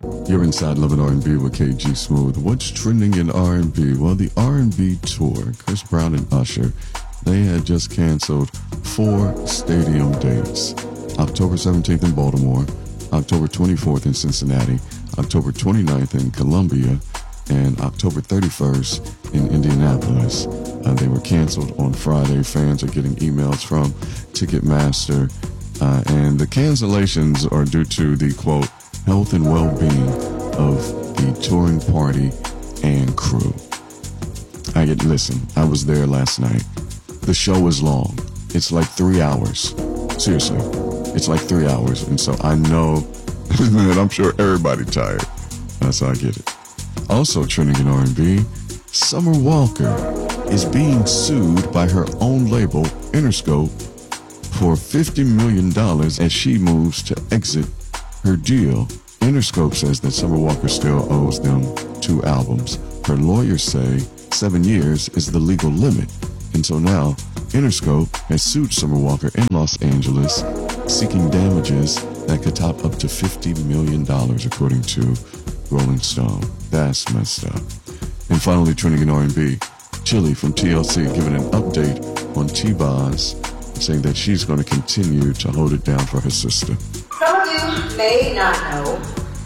You're inside Love and R&B with KG Smooth. What's trending in R&B? Well, the R&B tour, Chris Brown and Usher, they had just canceled 4 stadium dates. October 17th in Baltimore, October 24th in Cincinnati, October 29th in Columbia, and October 31st in Indianapolis. They were canceled on Friday. Fans are getting emails from Ticketmaster, and the cancellations are due to the, quote, health and well-being of the touring party and crew. Listen, I was there last night. The show is long. It's like 3 hours. Seriously, it's like 3 hours. And so I know, man, I'm sure everybody's tired. That's how I get it. Also trending in R&B, Summer Walker is being sued by her own label, Interscope, for $50 million as she moves to exit her deal. Interscope says that Summer Walker still owes them 2 albums. Her lawyers say 7 years is the legal limit. And so now, Interscope has sued Summer Walker in Los Angeles, seeking damages that could top up to $50 million, according to Rolling Stone. That's messed up. And finally, trending in R&B, Chili from TLC giving an update on T-Boz, saying that she's going to continue to hold it down for her sister. Some of you may not know